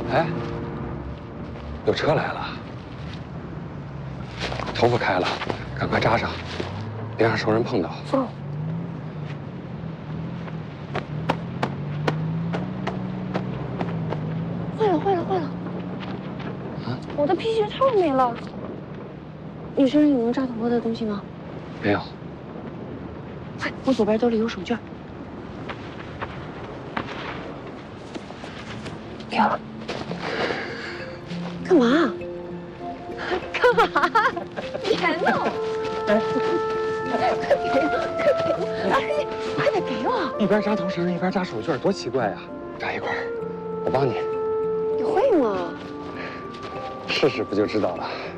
哎，有车来了，头发开了，赶快扎上，别让熟人碰到。 哦。坏了！ 啊！ 我的皮鞋套没了。你身上有能扎头发的东西吗？ 没有。 快，我左边兜里有手绢。给我。干嘛？干嘛？别闹！快给我！快点给我！ 一边扎头绳一边扎手绢，多奇怪呀！扎一块儿，我帮你。 你会吗？ 试试不就知道了。